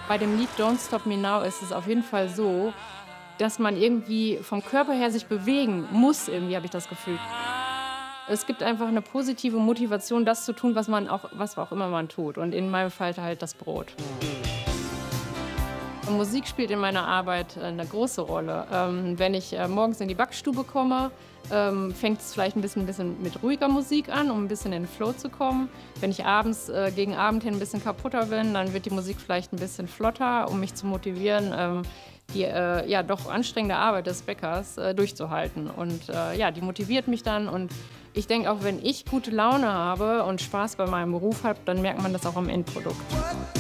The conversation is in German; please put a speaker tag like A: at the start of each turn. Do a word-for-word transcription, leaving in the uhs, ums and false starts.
A: Bei dem Lied „Don't Stop Me Now“ ist es auf jeden Fall so, dass man irgendwie vom Körper her sich bewegen muss irgendwie, habe ich das Gefühl. Es gibt einfach 'ne positive Motivation, das zu tun, was man auch was auch immer man tut und in meinem Fall halt das Brot. Musik spielt in meiner Arbeit, äh, 'ne große Rolle. Ähm, wenn ich, äh, morgens in die Backstube komme, ähm, fängt's vielleicht 'n bisschen bisschen mit ruhiger Musik an, um 'n bisschen in den Flow zu kommen. Wenn ich abends äh, gegen Abend hin 'n bisschen kaputter bin, dann wird die Musik vielleicht 'n bisschen flotter, um mich zu motivieren, ähm, die, äh, ja doch anstrengende Arbeit des Bäckers, äh, durchzuhalten. Und, äh, ja, die motiviert mich dann und ich denke auch, wenn ich gute Laune habe und Spaß bei meinem Beruf habe, dann merkt man das auch am Endprodukt.